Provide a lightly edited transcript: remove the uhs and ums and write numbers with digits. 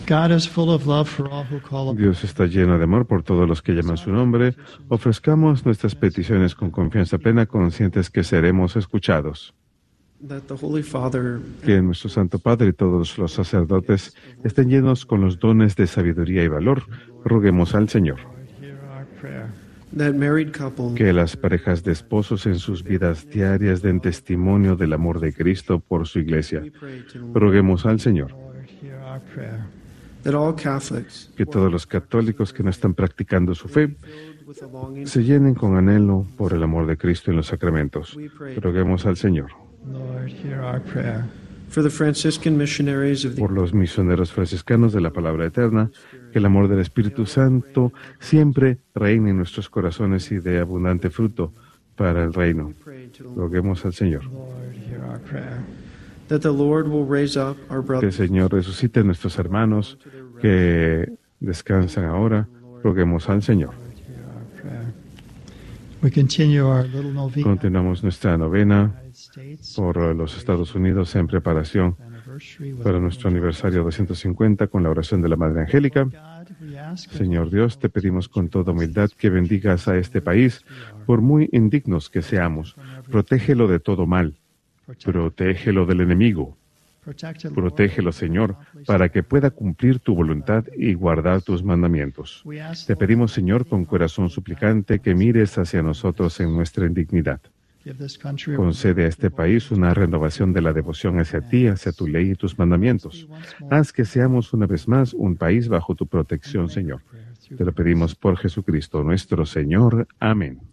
Dios está lleno de amor por todos los que llaman su nombre. Ofrezcamos nuestras peticiones con confianza plena, conscientes que seremos escuchados. Que nuestro Santo Padre y todos los sacerdotes estén llenos con los dones de sabiduría y valor. Roguemos al Señor. Que las parejas de esposos en sus vidas diarias den testimonio del amor de Cristo por su Iglesia. Roguemos al Señor. Que todos los católicos que no están practicando su fe se llenen con anhelo por el amor de Cristo en los sacramentos. Roguemos al Señor. Por los misioneros franciscanos de la Palabra Eterna, que el amor del Espíritu Santo siempre reine en nuestros corazones y dé abundante fruto para el reino. Roguemos al Señor. Que el Señor resucite a nuestros hermanos que descansan ahora. Roguemos al Señor. Continuamos nuestra novena por los Estados Unidos en preparación para nuestro aniversario 250 con la oración de la Madre Angélica. Señor Dios, te pedimos con toda humildad que bendigas a este país, por muy indignos que seamos. Protégelo de todo mal. Protégelo del enemigo. Protégelo, Señor, para que pueda cumplir tu voluntad y guardar tus mandamientos. Te pedimos, Señor, con corazón suplicante, que mires hacia nosotros en nuestra indignidad. Concede a este país una renovación de la devoción hacia ti, hacia tu ley y tus mandamientos. Haz que seamos una vez más un país bajo tu protección, Señor. Te lo pedimos por Jesucristo, nuestro Señor. Amén.